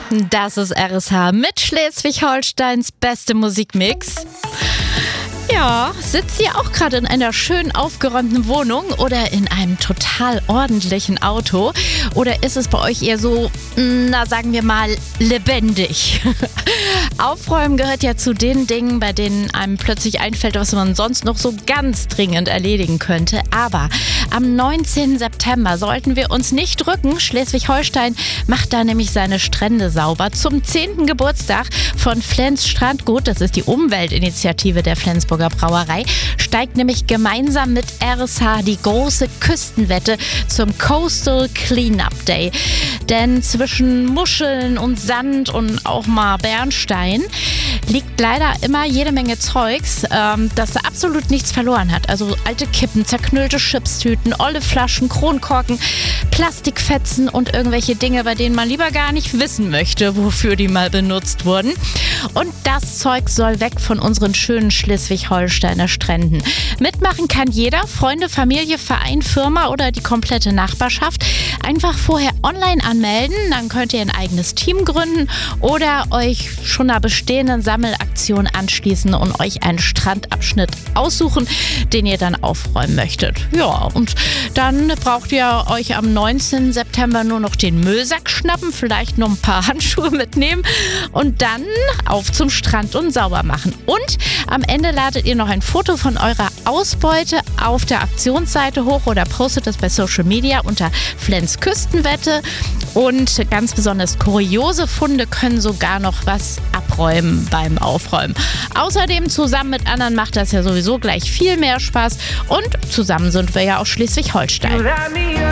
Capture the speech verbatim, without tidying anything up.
Das ist R S H mit Schleswig-Holsteins beste Musikmix. Ja, sitzt ihr auch gerade in einer schön aufgeräumten Wohnung oder in einem total ordentlichen Auto? Oder ist es bei euch eher so, na sagen wir mal, lebendig? Aufräumen gehört ja zu den Dingen, bei denen einem plötzlich einfällt, was man sonst noch so ganz dringend erledigen könnte. Aber am neunzehnten September sollten wir uns nicht drücken. Schleswig-Holstein macht da nämlich seine Strände sauber. Zum zehnten Geburtstag von Flens Strandgut, das ist die Umweltinitiative der Flensburger Brauerei, steigt nämlich gemeinsam mit R S H die große Küstenwette zum Coastal Cleanup Day. Denn zwischen Muscheln und Sand und auch mal Bernstein liegt leider immer jede Menge Zeugs, ähm, das da absolut nichts verloren hat. Also alte Kippen, zerknüllte Chipstüten, olle Flaschen, Kronkorken, Plastikfetzen und irgendwelche Dinge, bei denen man lieber gar nicht wissen möchte, wofür die mal benutzt wurden. Und das Zeug soll weg von unseren schönen Schleswig-Holsteiner Stränden. Mitmachen kann jeder, Freunde, Familie, Verein, Firma oder die komplette Nachbarschaft. Einfach vorher online anmelden, dann könnt ihr ein eigenes Team gründen oder euch schon einer bestehenden Sammelaktion anschließen und euch einen Strandabschnitt aussuchen, den ihr dann aufräumen möchtet. Ja, und dann braucht ihr euch am neunzehnten September nur noch den Müllsack schnappen, vielleicht noch ein paar Handschuhe mitnehmen und dann auf zum Strand und sauber machen. Und am Ende ladet ihr noch ein Foto von eurer Ausbeute auf der Aktionsseite hoch oder postet es bei Social Media unter Flens Küstenwette. Und ganz besonders kuriose Funde können sogar noch was abräumen beim Aufräumen. Außerdem zusammen mit anderen macht das ja sowieso gleich viel mehr Spaß. Und zusammen sind wir ja auch Schleswig-Holstein.